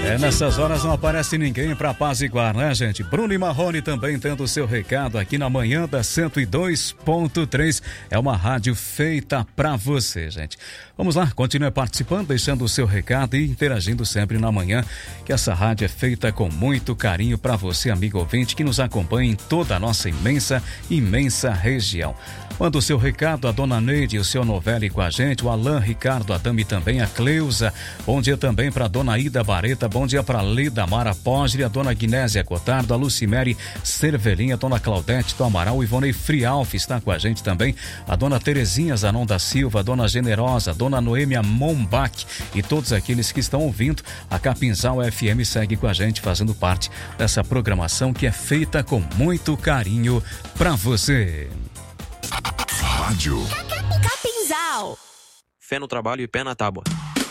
Nessas horas não aparece ninguém para apaziguar, né, gente? Bruno e Marrone também tendo o seu recado aqui na manhã da 102.3. É uma rádio feita para você, gente. Vamos lá, continue participando, deixando o seu recado e interagindo sempre na manhã, que essa rádio é feita com muito carinho para você, amigo ouvinte, que nos acompanha em toda a nossa imensa região. Manda o seu recado, a dona Neide, o seu Novelli com a gente, o Alain, Ricardo, a Dami também, a Cleusa. Bom dia também para a dona Ida Bareta, bom dia para a Leda Mara Pogre, a dona Guinésia Cotardo, a Lucimere Cervelinha, a dona Claudete do Amaral, o Ivonei Frialf está com a gente também, a dona Terezinha Zanon da Silva, a dona Generosa, a dona Noêmia Mombach e todos aqueles que estão ouvindo. A Capinzal FM segue com a gente, fazendo parte dessa programação que é feita com muito carinho para você. Rádio Capinzal. Fé no trabalho e pé na tábua.